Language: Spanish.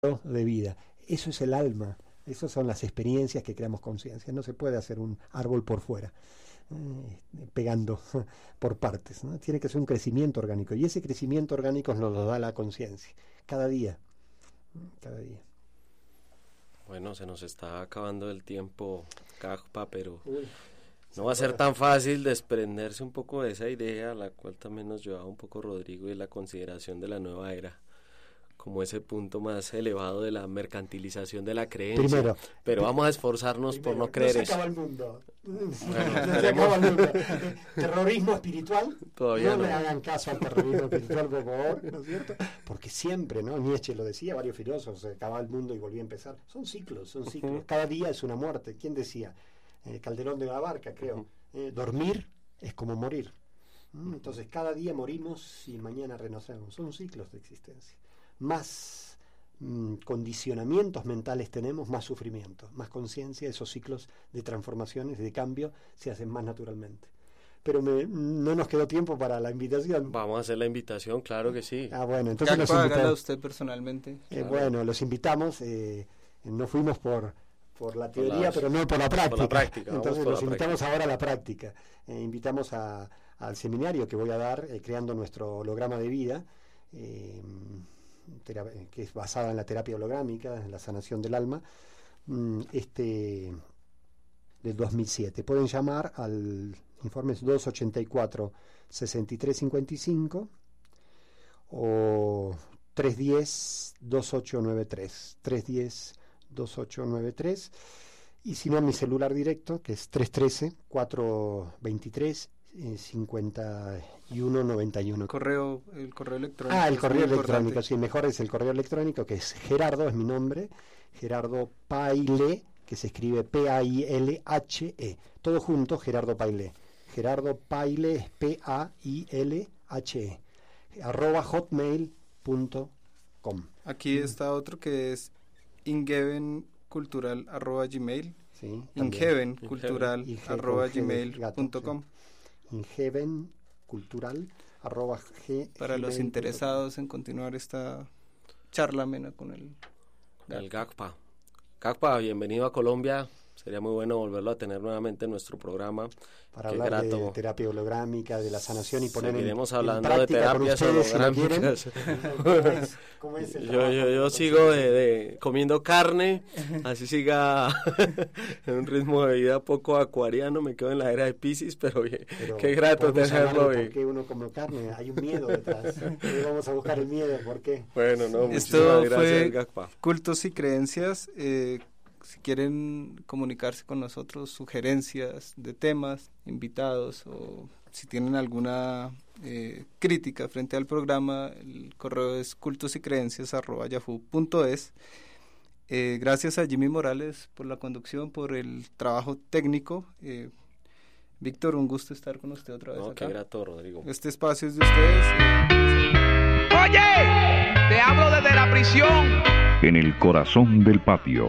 de vida. Eso es el alma, esas son las experiencias que creamos conciencia. No se puede hacer un árbol por fuera, pegando por partes, ¿no? Tiene que ser un crecimiento orgánico, y ese crecimiento orgánico nos lo da la conciencia, cada día, cada día. Bueno, se nos está acabando el tiempo, Cagpa, pero no va a ser tan fácil desprenderse un poco de esa idea, a la cual también nos llevaba un poco Rodrigo, y la consideración de la nueva era como ese punto más elevado de la mercantilización de la creencia. Primero, pero vamos a esforzarnos por no creer eso. Se acaba el mundo. Se acaba el mundo. Terrorismo espiritual. Todavía no le hagan caso al terrorismo espiritual, por favor, ¿no es cierto? Porque siempre, ¿no? Nietzsche lo decía, varios filósofos, se acaba el mundo y volvía a empezar. Son ciclos, son ciclos. Cada día es una muerte. ¿Quién decía? Calderón de la Barca, creo. Dormir es como morir. Entonces, cada día morimos y mañana renacemos. Son ciclos de existencia. Más condicionamientos mentales tenemos, más sufrimiento, más conciencia. Esos ciclos de transformaciones, de cambio, se hacen más naturalmente. Pero no nos quedó tiempo para la invitación. Vamos a hacer la invitación, claro que sí. Bueno, entonces los invitamos. Usted personalmente. Claro. Bueno, los invitamos. No fuimos por la teoría, pero no por la práctica. Por la práctica. Entonces los invitamos ahora a la práctica. Invitamos al seminario que voy a dar, creando nuestro holograma de vida. Que es basada en la terapia holográmica, en la sanación del alma, del 2007. Pueden llamar al informe 284-6355 o 310-2893, 310-2893, y si no, mi celular directo, que es 313-423 5191. El correo electrónico. El correo electrónico, sí, mejor es el correo electrónico, que es Gerardo, es mi nombre, Gerardo Paile, que se escribe P-A-I-L-H-E, todo junto, Gerardo Paile. Gerardo Paile es P-A-I-L-H-E, @hotmail.com. Aquí está otro que es ingevencultural@gmail. Sí, ingevencultural@gmail.com. ingevencultural@gmail.com. Para los interesados en continuar esta charla amena con el Cagpa. Cagpa, bienvenido a Colombia. Sería muy bueno volverlo a tener nuevamente en nuestro programa. Para hablar de terapia holográmica, de la sanación, y poner seguiremos en hablando práctica de terapias holográmicas. ¿Cómo es yo sigo comiendo carne, así siga en un ritmo de vida poco acuariano, me quedo en la era de Piscis, pero bien, qué grato tenerlo. ¿Por qué uno come carne? Hay un miedo detrás. Vamos a buscar el miedo, ¿por qué? Bueno, esto fue Cultos y Creencias. Si quieren comunicarse con nosotros, sugerencias de temas, invitados, o si tienen alguna crítica frente al programa, el correo es cultosycreencias@yahoo.es. Gracias a Jimmy Morales por la conducción, por el trabajo técnico. Víctor, un gusto estar con usted otra vez acá. Qué grato, Rodrigo. Este espacio es de ustedes. Oye, te hablo desde la prisión. En el corazón del patio.